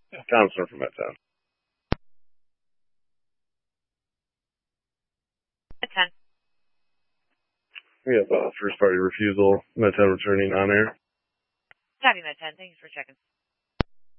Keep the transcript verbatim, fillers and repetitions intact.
Thompson from Midtown. Midtown. We have a first party refusal. Midtown returning on air. Copy, Midtown. Thanks for checking.